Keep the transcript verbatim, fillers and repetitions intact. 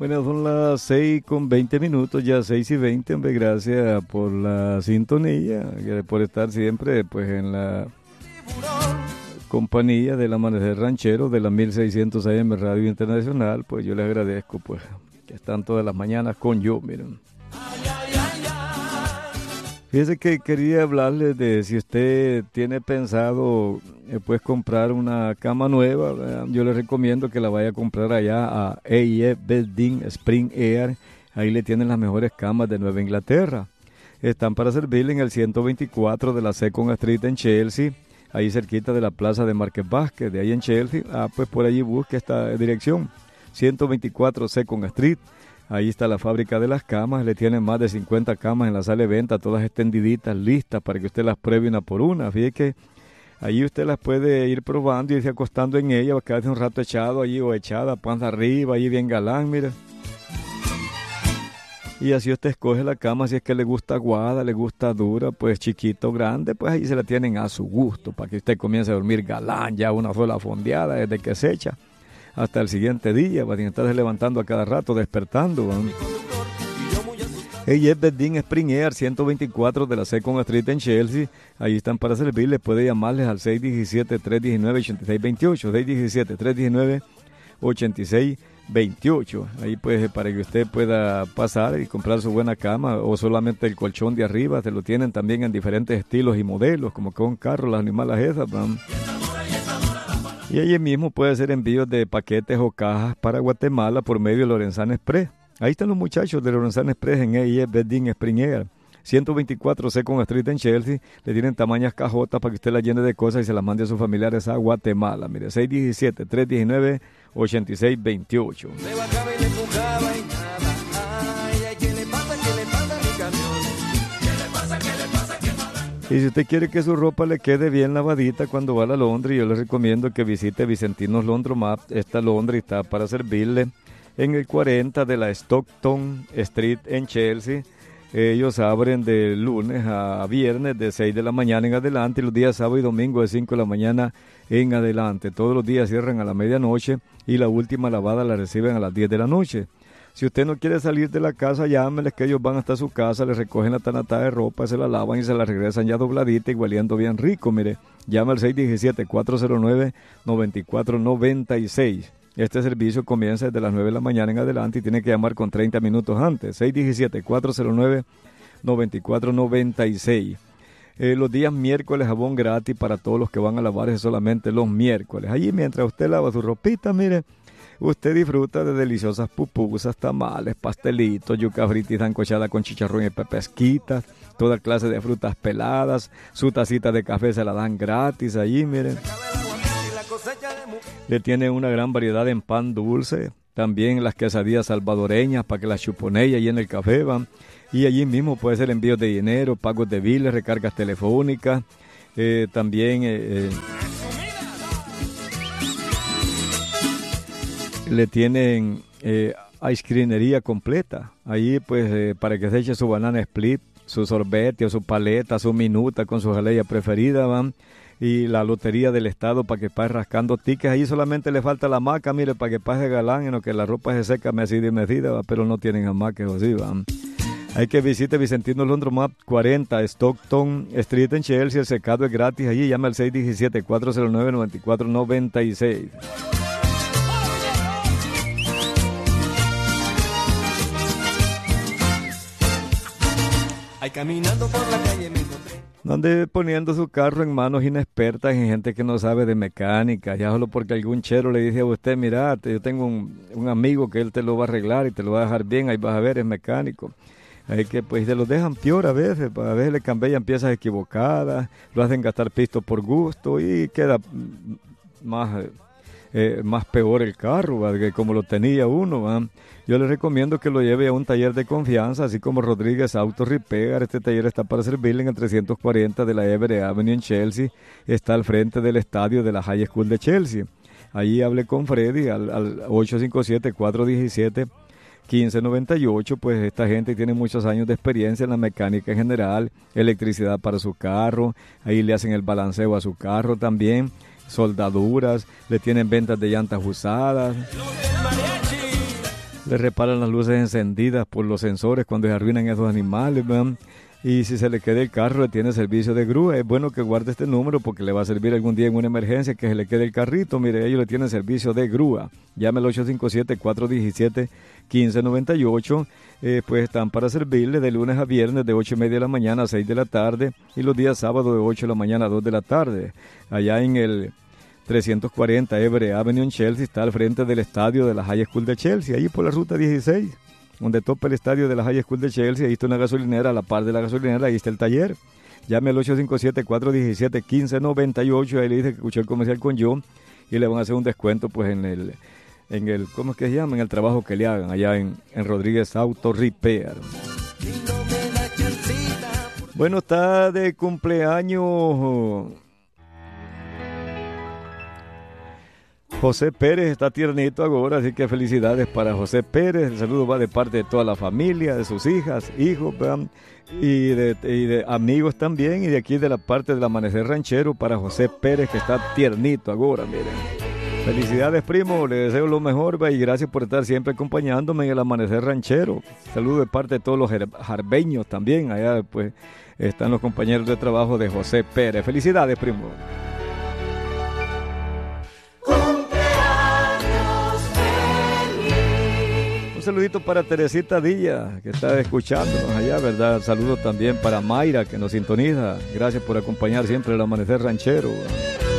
Bueno, son las seis con veinte minutos, ya seis y veinte, hombre, gracias por la sintonía, por estar siempre pues en la compañía del Amanecer Ranchero de la mil seiscientos A M Radio Internacional. Pues yo les agradezco pues que están todas las mañanas con yo, miren. Fíjese que quería hablarles de si usted tiene pensado eh, pues comprar una cama nueva, ¿verdad? Yo le recomiendo que la vaya a comprar allá a A E Bedding Spring Air. Ahí le tienen las mejores camas de Nueva Inglaterra. Están para servirle en el ciento veinticuatro de la Second Street en Chelsea, ahí cerquita de la plaza de Market Basket, de ahí en Chelsea. Ah, pues por allí busque esta dirección, ciento veinticuatro Second Street. Ahí está la fábrica de las camas, le tienen más de cincuenta camas en la sala de venta, todas extendiditas, listas para que usted las pruebe una por una. Fíjese que ahí usted las puede ir probando y irse acostando en ella, va a quedarse un rato echado allí o echada, panza arriba, allí bien galán, mire. Y así usted escoge la cama, si es que le gusta aguada, le gusta dura, pues chiquito o grande, pues ahí se la tienen a su gusto, para que usted comience a dormir galán, ya una sola fondeada desde que se echa hasta el siguiente día, para estarse levantando a cada rato, despertando. Ella es Bedding Spring Air, ciento veinticuatro de la Second Street en Chelsea. Ahí están para servirles. Puede llamarles al seis uno siete, tres uno nueve, ocho seis dos ocho, seis uno siete, tres uno nueve, ocho seis dos ocho. Ahí pues para que usted pueda pasar y comprar su buena cama, o solamente el colchón de arriba. Se lo tienen también en diferentes estilos y modelos, como con carros, las animalas esas, ¿no? Y allí mismo puede hacer envíos de paquetes o cajas para Guatemala por medio de Lorenzana Express. Ahí están los muchachos de Lorenzana Express en A E Bedding Spring Air, ciento veinticuatro Second Street en Chelsea. Le tienen tamañas cajotas para que usted las llene de cosas y se las mande a sus familiares a Guatemala. Mire, seis uno siete, tres uno nueve, ocho seis dos ocho. Y si usted quiere que su ropa le quede bien lavadita cuando va a la laundry, yo le recomiendo que visite Vicentinos Laundromat. Esta laundry está para servirle en el cuarenta de la Stockton Street en Chelsea. Ellos abren de lunes a viernes de seis de la mañana en adelante, y los días sábado y domingo de cinco de la mañana en adelante. Todos los días cierran a la medianoche y la última lavada la reciben a las diez de la noche. Si usted no quiere salir de la casa, llámeles que ellos van hasta su casa, le recogen la tanatada de ropa, se la lavan y se la regresan ya dobladita y hueliendo bien rico. Mire, llama al seis uno siete, cuatro cero nueve, nueve cuatro nueve seis. Este servicio comienza desde las nueve de la mañana en adelante y tiene que llamar con treinta minutos antes. seis uno siete, cuatro cero nueve, nueve cuatro nueve seis. Eh, los días miércoles jabón gratis para todos los que van a lavar, es solamente los miércoles. Allí mientras usted lava su ropita, mire, usted disfruta de deliciosas pupusas, tamales, pastelitos, yuca frita y sancochada con chicharrón y pepesquitas, toda clase de frutas peladas, su tacita de café se la dan gratis allí, miren. Le tiene una gran variedad en pan dulce, también las quesadillas salvadoreñas para que las chuponee allí en el café van. Y allí mismo puede ser envíos de dinero, pagos de biles, recargas telefónicas, eh, también... Eh, eh, le tienen eh, ice creamería completa. Ahí pues eh, para que se eche su banana split, su sorbete o su paleta, su minuta con su jalea preferida, van. Y la lotería del estado para que pase rascando tickets. Ahí solamente le falta la hamaca, mire, para que pase galán, en lo que la ropa se seca mesida y medida, ¿va? Pero no tienen hamacas o así, van. Hay que visite Vicentino Laundromat cuarenta, Stockton Street en Chelsea. El secado es gratis allí. Llama al seis uno siete, cuatro cero nueve, nueve cuatro nueve seis. Ay, caminando por la calle me encontré. No ande poniendo su carro en manos inexpertas, en gente que no sabe de mecánica, ya solo porque algún chero le dice a usted, mira, yo tengo un, un amigo que él te lo va a arreglar y te lo va a dejar bien, ahí vas a ver, es mecánico. Ahí que pues se los dejan peor a veces, a veces le cambian piezas equivocadas, lo hacen gastar pisto por gusto y queda más... Eh, más peor el carro, ¿va? Que como lo tenía uno, ¿va? Yo le recomiendo que lo lleve a un taller de confianza, así como Rodríguez Auto Repair. Este taller está para servirle en el trescientos cuarenta de la Everett Avenue en Chelsea. Está al frente del estadio de la High School de Chelsea. Allí hable con Freddy al, al ocho cinco siete, cuatro uno siete, uno cinco nueve ocho. Pues esta gente tiene muchos años de experiencia en la mecánica en general, electricidad para su carro, ahí le hacen el balanceo a su carro también, soldaduras, le tienen ventas de llantas usadas. le reparan las luces encendidas por los sensores cuando se arruinan esos animales, ¿verdad? Y si se le quede el carro, le tiene servicio de grúa. Es bueno que guarde este número porque le va a servir algún día en una emergencia que se le quede el carrito. Mire, ellos le tienen servicio de grúa. Llame al ocho cinco siete, cuatro uno siete, uno cinco nueve ocho. Eh, pues están para servirle de lunes a viernes de ocho y media de la mañana a seis de la tarde y los días sábados de ocho de la mañana a dos de la tarde. Allá en el trescientos cuarenta Everett Avenue en Chelsea, está al frente del estadio de la High School de Chelsea, ahí por la ruta dieciséis. Donde topa el estadio de la High School de Chelsea, ahí está una gasolinera, a la par de la gasolinera, ahí está el taller. Llame al ocho cinco siete, cuatro uno siete, uno cinco nueve ocho, ahí le dice que escuchó el comercial con yo y le van a hacer un descuento pues en el, en el ¿cómo es que se llama? En el trabajo que le hagan allá en, en Rodríguez Auto Repair. Bueno, está de cumpleaños José Pérez, está tiernito ahora, así que felicidades para José Pérez. El saludo va de parte de toda la familia, de sus hijas, hijos, ¿verdad? Y de, y de amigos también, y de aquí de la parte del Amanecer Ranchero para José Pérez, que está tiernito ahora, miren. Felicidades, primo, le deseo lo mejor, ¿verdad? Y gracias por estar siempre acompañándome en el Amanecer Ranchero. Saludo de parte de todos los jarbeños también, allá pues están los compañeros de trabajo de José Pérez. Felicidades, primo. Un saludito para Teresita Díaz, que está escuchándonos allá, ¿verdad? Saludos también para Mayra, que nos sintoniza. Gracias por acompañar siempre el Amanecer Ranchero.